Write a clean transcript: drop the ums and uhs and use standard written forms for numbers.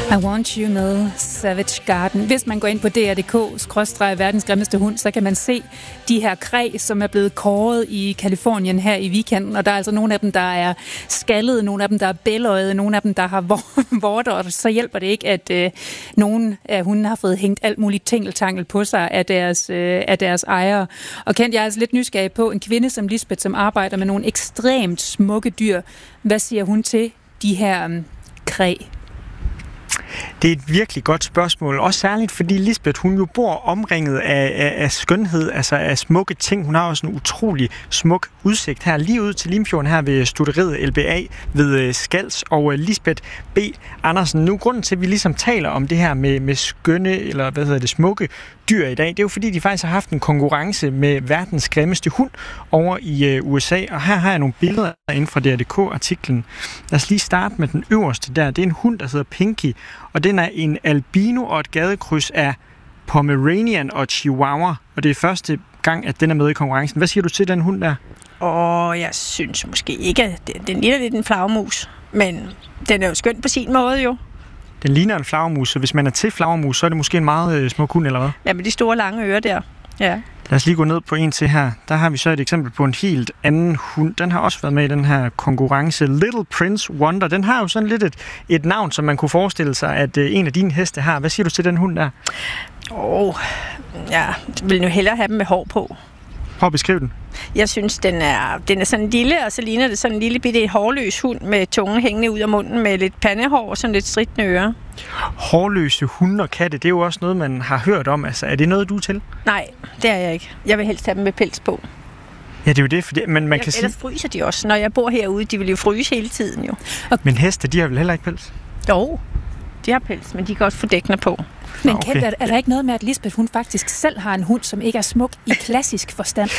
I Want You med Savage Garden. Hvis man går ind på dr.dk/verdens grimmeste hund, så kan man se de her kræ, som er blevet kåret i Californien her i weekenden. Og der er altså nogle af dem, der er skallede, nogle af dem, der er bæløjede, nogle af dem, der har vorter. Og så hjælper det ikke, at nogle af hundene har fået hængt alt muligt tingeltangel på sig af deres ejere. Og Kent, jeg er altså lidt nysgerrig på en kvinde som Lisbeth, som arbejder med nogle ekstremt smukke dyr. Hvad siger hun til de her kræ? Det er et virkelig godt spørgsmål, også særligt fordi Lisbeth, hun jo bor omringet af skønhed, altså af smukke ting. Hun har også en utrolig smuk udsigt her, lige ud til Limfjorden her ved studeriet LBA ved Skals. Og Lisbeth B. Andersen, nu grunden til, at vi ligesom taler om det her med skønne, eller smukke dyr i dag, det er jo fordi, de faktisk har haft en konkurrence med verdens grimmeste hund over i USA. Og her har jeg nogle billeder inden fra DR.dk-artiklen. Lad os lige starte med den øverste der. Det er en hund, der hedder Pinky, og den er en albino og et gadekryds af Pomeranian og Chihuahua. Og det er første gang, at den er med i konkurrencen. Hvad siger du til den hund der? Jeg synes måske ikke, at den ligner lidt en flagermus, men den er jo skøn på sin måde jo. Den ligner en flagermus, så hvis man er til flagermus, så er det måske en meget smuk hund, eller hvad? Ja, med de store lange ører der. Ja. Lad os lige gå ned på en til her. Der har vi så et eksempel på en helt anden hund. Den har også været med i den her konkurrence. Little Prince Wonder. Den har jo sådan lidt et navn, som man kunne forestille sig, at en af dine heste har. Hvad siger du til den hund der? Jeg vil jo hellere have dem med hår på. Prøv at beskrive den. Jeg synes, den er sådan lille, og så ligner det sådan en lille bitte hårløs hund med tungen hængende ud af munden med lidt pandehår og sådan lidt stridtende ører. Hårløse hunde og katte, det er jo også noget, man har hørt om. Altså, er det noget, du er til? Nej, det er jeg ikke. Jeg vil helst have dem med pels på. Ja, det er jo det, fordi man kan sige... Ellers fryser de også. Når jeg bor herude, de vil jo fryse hele tiden jo. Men heste, de har vel heller ikke pels? Jo, de har pels, men de kan også få dækner på. Men Kent, er der ikke noget med, at Lisbeth, hun faktisk selv har en hund, som ikke er smuk i klassisk forstand?